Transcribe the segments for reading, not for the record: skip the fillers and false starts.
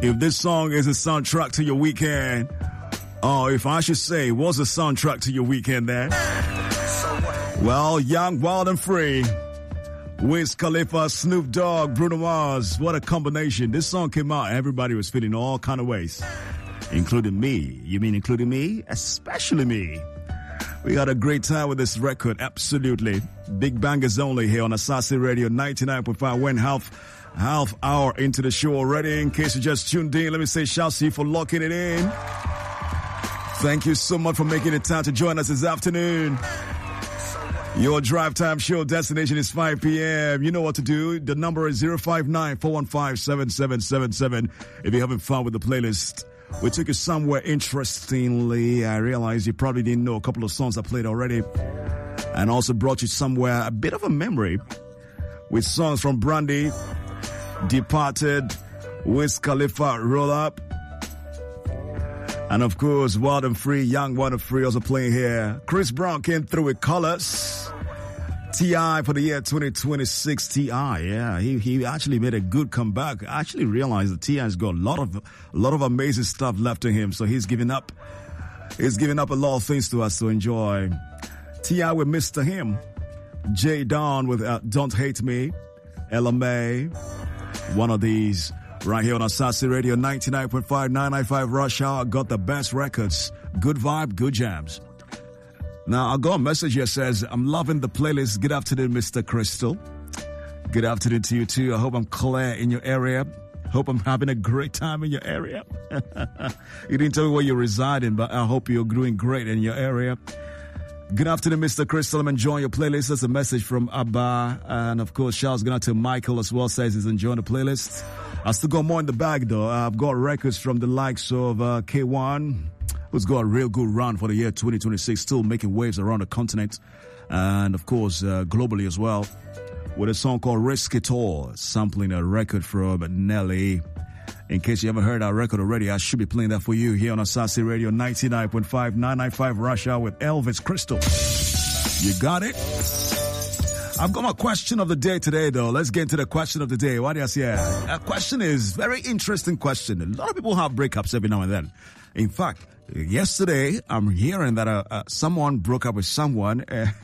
If this song is a soundtrack to your weekend, or if I should say, what's the soundtrack to your weekend there? Well, Young, Wild and Free, Wiz Khalifa, Snoop Dogg, Bruno Mars. What a combination. This song came out, everybody was feeling all kind of ways, including me. You mean including me? Especially me. We had a great time with this record, absolutely. Big bangers only here on Asasi Radio 99.5. Went half hour into the show already. In case you just tuned in, let me say shout to you for locking it in. Thank you so much for making the time to join us this afternoon. Your drive time show destination is 5 p.m. You know what to do. The number is 059-415-7777. If you're having fun with the playlist, we took you somewhere interestingly. I realize you probably didn't know a couple of songs I played already. And also brought you somewhere a bit of a memory with songs from Brandy, Departed, Wiz Khalifa, Roll Up. And of course, Wild and Free, Young, Wild and Free also playing here. Chris Brown came through with Colors. T.I. for the year 2026. T.I. Yeah, he actually made a good comeback. I actually realized that T.I.'s got a lot of amazing stuff left in him. So he's giving up a lot of things to us to enjoy. T.I. with Mr. Him. J. Don with Don't Hate Me. Ella May. One of these right here on Asasi Radio 99.5, 995 Rush Hour. Got the best records. Good vibe, good jams. Now, I got a message here says, I'm loving the playlist. Good afternoon, Mr. Crystal. Good afternoon to you too. I hope I'm clear in your area. Hope I'm having a great time in your area. You didn't tell me where you reside in, but I hope you're doing great in your area. Good afternoon, Mr. Crystal. I'm enjoying your playlist. That's a message from Abba. And of course, shouts going out to Michael as well, says he's enjoying the playlist. I still got more in the bag though. I've got records from the likes of K1, who's got a real good run for the year 2026, still making waves around the continent. And of course, globally as well, with a song called Risk It All, sampling a record from Nelly. In case you haven't heard our record already, I should be playing that for you here on Asasi Radio 99.5, 995 Rush Hour with Elvis Crystal. You got it? I've got my question of the day today, though. Let's get into the question of the day. What do you say? A question is very interesting question. A lot of people have breakups every now and then. In fact, yesterday, I'm hearing that someone broke up with someone. And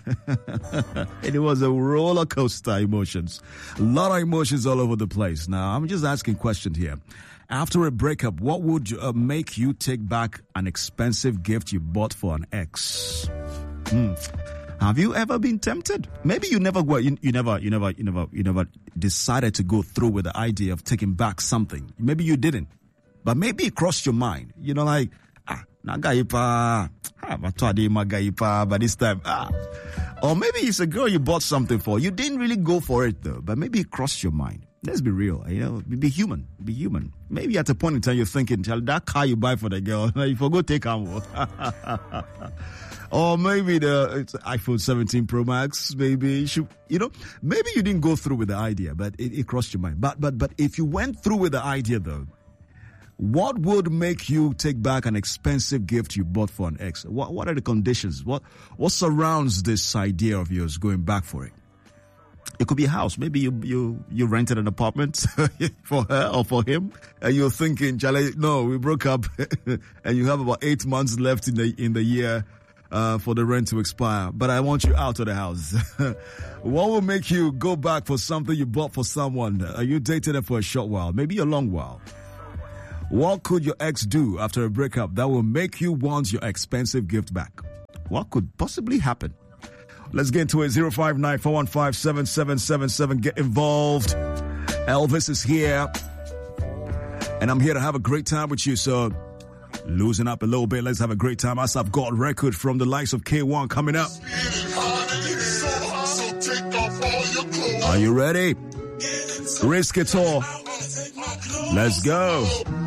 it was a roller coaster emotions. A lot of emotions all over the place. Now, I'm just asking questions here. After a breakup, what would make you take back an expensive gift you bought for an ex? Have you ever been tempted? Maybe you never decided to go through with the idea of taking back something. Maybe you didn't. But maybe it crossed your mind. You know, like, but this time, Or maybe it's a girl you bought something for. You didn't really go for it though, but maybe it crossed your mind. Let's be real, be human. Maybe at a point in time you're thinking, that car you buy for the girl, you forgot to take her. Or maybe it's iPhone 17 Pro Max, maybe maybe you didn't go through with the idea, but it crossed your mind. But if you went through with the idea though, what would make you take back an expensive gift you bought for an ex? What are the conditions? What surrounds this idea of yours going back for it? It could be a house. Maybe you rented an apartment for her or for him, and you're thinking, no, we broke up, and you have about 8 months left in the year for the rent to expire. But I want you out of the house. What will make you go back for something you bought for someone? You dated her for a short while, maybe a long while. What could your ex do after a breakup that will make you want your expensive gift back? What could possibly happen? Let's get into it. 059-415-7777. Get involved. Elvis is here. And I'm here to have a great time with you. So loosen up a little bit. Let's have a great time. As I've got a record from the likes of K1 coming up. Are you ready? Risk It All. Let's go.